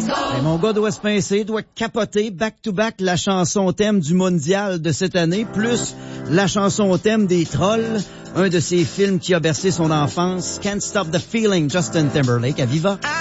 Et mon gars doit se pincer, doit capoter back-to-back la chanson thème du mondial de cette année, plus la chanson thème des Trolls, un de ces films qui a bercé son enfance, Can't Stop the Feeling, Justin Timberlake, à Viva.